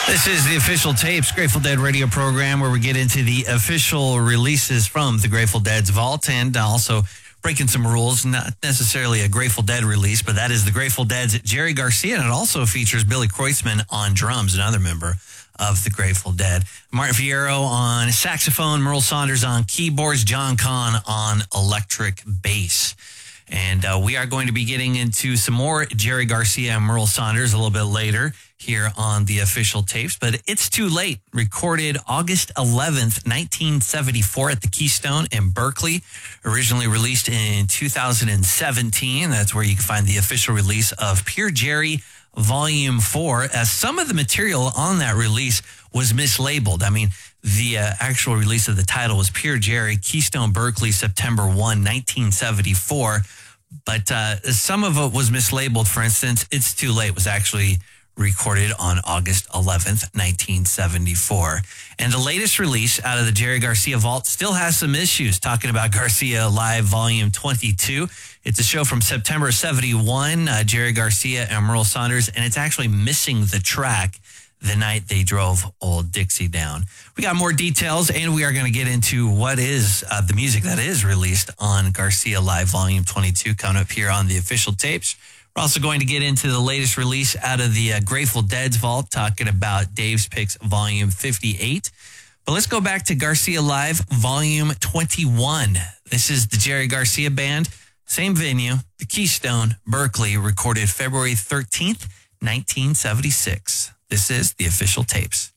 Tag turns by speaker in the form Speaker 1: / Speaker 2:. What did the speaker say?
Speaker 1: This is the Official Tapes Grateful Dead radio program where we get into the official releases from the Grateful Dead's vault and also breaking some rules, not necessarily a Grateful Dead release, but that is the Grateful Dead's Jerry Garcia, and it also features Billy Kreutzmann on drums, another member of the Grateful Dead. Martin Fierro on saxophone, Merle Saunders on keyboards, John Kahn on electric bass. And we are going to be getting into some more Jerry Garcia and Merle Saunders a little bit later here on the Official Tapes. But It's Too Late, recorded August 11th, 1974 at the Keystone in Berkeley. Originally released in 2017. That's where you can find the official release of Pure Jerry Volume 4, as some of the material on that release was mislabeled. I mean, the actual release of the title was Pure Jerry, Keystone, Berkeley, September 1, 1974. But some of it was mislabeled. For instance, It's Too Late was actually recorded on August 11th, 1974. And the latest release out of the Jerry Garcia vault still has some issues, talking about Garcia Live Volume 22. It's a show from September 71, Jerry Garcia and Merle Saunders, and it's actually missing the track The Night They Drove Old Dixie Down. We got more details, and we are going to get into what is the music that is released on Garcia Live Volume 22 coming up here on the Official Tapes. We're also going to get into the latest release out of the Grateful Dead's vault, talking about Dave's Picks Volume 58. But let's go back to Garcia Live Volume 21. This is the Jerry Garcia Band, same venue, the Keystone, Berkeley, recorded February 13th, 1976. This is the Official Tapes.